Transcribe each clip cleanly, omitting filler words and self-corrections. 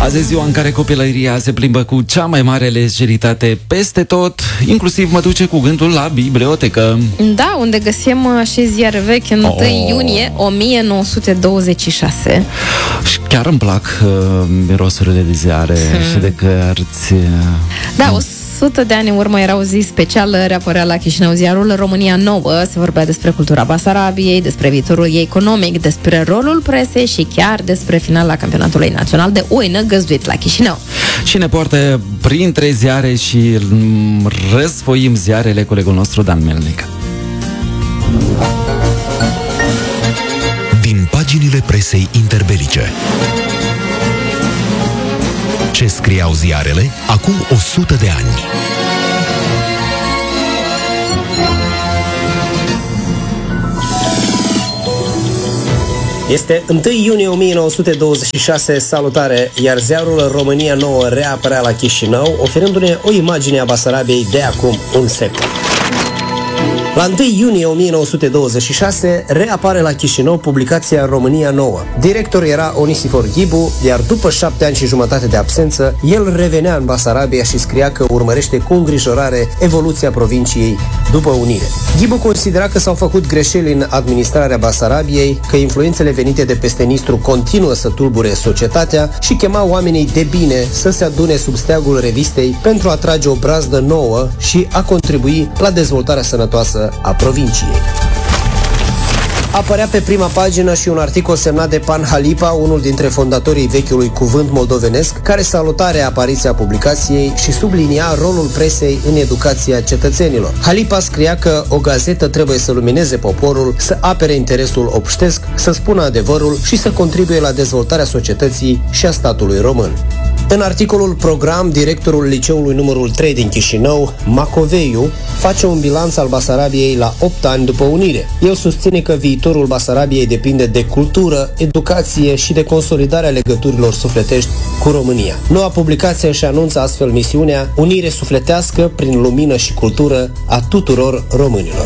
Azi e ziua în care copilăria se plimbă cu cea mai mare lejeritate peste tot, inclusiv mă duce cu gândul la bibliotecă. Da, unde găsim și ziare vechi în 1 iunie 1926. Și chiar îmi plac mirosurile de ziare și de cărți. Da, 100 de ani în urmă era o zi specială, reapărea la Chișinău ziarul România Nouă. Se vorbea despre cultura Basarabiei, despre viitorul ei economic, despre rolul presei și chiar despre finala campionatului național de uină găzduit la Chișinău. Și ne poartă printre ziare și răsfoim ziarele colegul nostru Dan Melnic. Din paginile presei interbelice. Ce scriau ziarele acum 100 de ani. Este 1 iunie 1926, salutare, iar ziarul România Nouă reapărea la Chișinău, oferându-ne o imagine a Basarabiei de acum un secol. La 1 iunie 1926 reapare la Chișinău publicația România Nouă. Director era Onisifor Ghibu, iar după 7 ani și jumătate de absență, el revenea în Basarabia și scria că urmărește cu îngrijorare evoluția provinciei după unire. Ghibu considera că s-au făcut greșeli în administrarea Basarabiei, că influențele venite de peste Nistru continuă să tulbure societatea și chema oamenii de bine să se adune sub steagul revistei pentru a trage o brazdă nouă și a contribui la dezvoltarea sănătoasă a provinciei. Apărea pe prima pagină și un articol semnat de Pan Halipa, unul dintre fondatorii vechiului cuvânt moldovenesc, care saluta reapariția publicației și sublinia rolul presei în educația cetățenilor. Halipa scria că o gazetă trebuie să lumineze poporul, să apere interesul obștesc, să spună adevărul și să contribuie la dezvoltarea societății și a statului român. În articolul program, directorul liceului numărul 3 din Chișinău, Macoveiu, face un bilanț al Basarabiei la 8 ani după unire. El susține că viitorul Basarabiei depinde de cultură, educație și de consolidarea legăturilor sufletești cu România. Noua publicație își anunță astfel misiunea: unire sufletească prin lumină și cultură a tuturor românilor.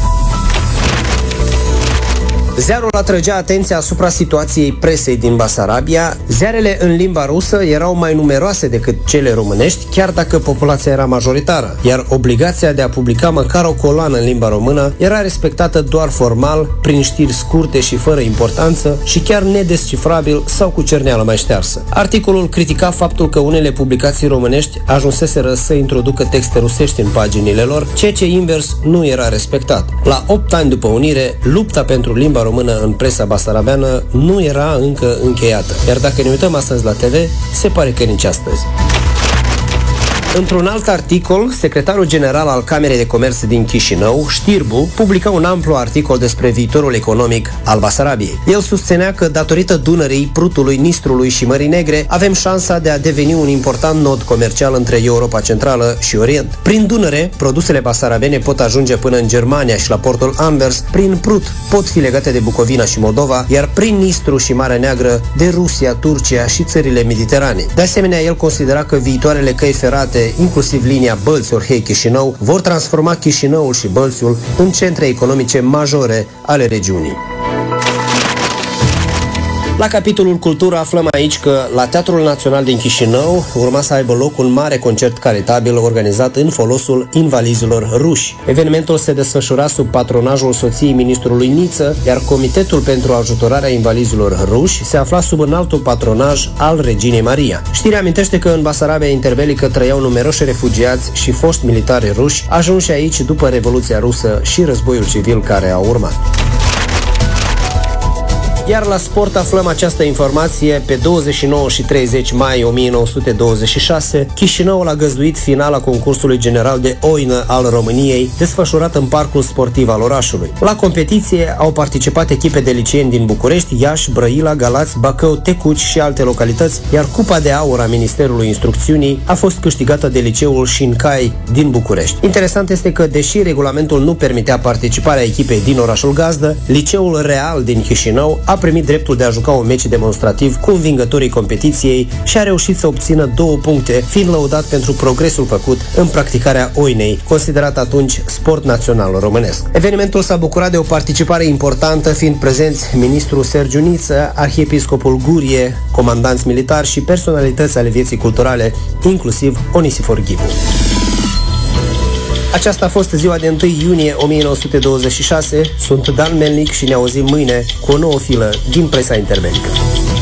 Ziarul atrăgea atenția asupra situației presei din Basarabia. Ziarele în limba rusă erau mai numeroase decât cele românești, chiar dacă populația era majoritară, iar obligația de a publica măcar o coloană în limba română era respectată doar formal, prin știri scurte și fără importanță și chiar nedescifrabil sau cu cerneală mai ștearsă. Articolul critica faptul că unele publicații românești ajunseseră să introducă texte rusești în paginile lor, ceea ce invers nu era respectat. La 8 ani după unire, lupta pentru limba română în presa basarabeană nu era încă încheiată. Iar dacă ne uităm astăzi la TV, se pare că nici astăzi. Într-un alt articol, secretarul general al Camerei de Comerț din Chișinău, Știrbu, publica un amplu articol despre viitorul economic al Basarabiei. El susținea că, datorită Dunării, Prutului, Nistrului și Mării Negre, avem șansa de a deveni un important nod comercial între Europa Centrală și Orient. Prin Dunăre, produsele basarabene pot ajunge până în Germania și la portul Anvers, prin Prut pot fi legate de Bucovina și Moldova, iar prin Nistru și Marea Neagră de Rusia, Turcia și țările mediterane. De asemenea, el considera că viitoarele căi ferate, inclusiv linia Bălți-Orhei-Chișinău, vor transforma Chișinăul și Bălțiul în centre economice majore ale regiunii. La capitolul cultură aflăm aici că la Teatrul Național din Chișinău urma să aibă loc un mare concert caritabil organizat în folosul invalizilor ruși. Evenimentul se desfășura sub patronajul soției ministrului Niță, iar Comitetul pentru Ajutorarea Invalizilor Ruși se afla sub înaltul patronaj al reginei Maria. Știrea amintește că în Basarabia interbelică trăiau numeroși refugiați și foști militari ruși, ajunși aici după Revoluția Rusă și războiul civil care a urmat. Iar la sport aflăm această informație: pe 29 și 30 mai 1926, Chișinăul a găzduit finala concursului general de oină al României, desfășurat în parcul sportiv al orașului. La competiție au participat echipe de liceeni din București, Iași, Brăila, Galați, Bacău, Tecuci și alte localități, iar Cupa de Aur a Ministerului Instrucțiunii a fost câștigată de liceul Șincai din București. Interesant este că, deși regulamentul nu permitea participarea echipei din orașul gazdă, liceul Real din Chișinău a a primit dreptul de a juca un meci demonstrativ cu învingătorii competiției și a reușit să obțină 2 puncte, fiind lăudat pentru progresul făcut în practicarea oinei, considerat atunci sport național românesc. Evenimentul s-a bucurat de o participare importantă, fiind prezenți ministrul Sergiu Niță, arhiepiscopul Gurie, comandanți militari și personalități ale vieții culturale, inclusiv Onisifor Ghibu. Aceasta a fost ziua de 1 iunie 1926. Sunt Dan Melnic și ne auzim mâine cu o nouă filă din presa interbelică.